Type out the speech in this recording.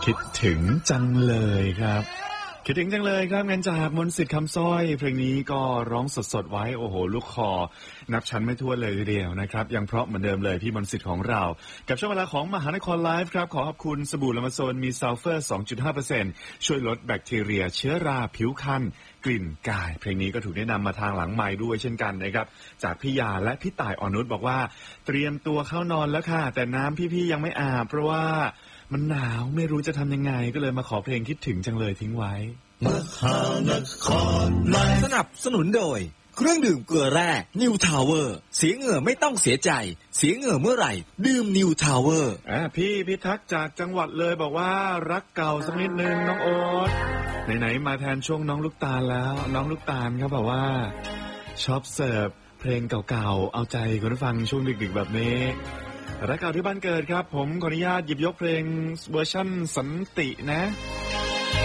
คิดถึงจังเลยครับคิดถึงจังเลยครับงานจากมนต์สิทธิ์คำสร้อยเพลงนี้ก็ร้องสดๆไว้โอ้โหลูกคอนับชั้นไม่ทั่วเลยทีเดียวนะครับยังเพราะเหมือนเดิมเลยพี่มนต์สิทธิ์ของเรากับช่วงเวลาของมหานครไลฟ์ครับขอขอบคุณสบู่ละมะโซนมีซัลเฟอร์ 2.5% ช่วยลดแบคทีเรียเชื้อราผิวคันกลิ่นกายเพลงนี้ก็ถูกแนะนำมาทางหลังไมค์ด้วยเช่นกันนะครับจากพี่ยาและพี่ต่ายอ่อนนุชบอกว่าเตรียมตัวเข้านอนแล้วค่ะแต่น้ำพี่ๆยังไม่อาบเพราะว่ามันหนาวไม่รู้จะทำยังไงก็เลยมาขอเพลงคิดถึงจังเลยทิ้งไว้มหานครไลฟ์สนับสนุนโดยเครื่องดื่มเกลือแร่นิวทาวเวอร์เสียเหงื่อไม่ต้องเสียใจเสียเหงื่อเมื่อไหร่ดื่มนิวทาวเวอร์พี่พิทักษ์จากจังหวัดเลยบอกว่ารักเก่าสักนิดนึงน้องโอ๊ตไหนๆมาแทนช่วงน้องลูกตาลแล้วน้องลูกตาลเขาบอกว่าชอบเสิร์ฟเพลงเก่าๆเอาใจคุณผู้ฟังช่วงดึกๆแบบนี้รักเก่าที่บ้านเกิดครับผมขออนุญาตหยิบยกเพลงเวอร์ชั่นสันตินะ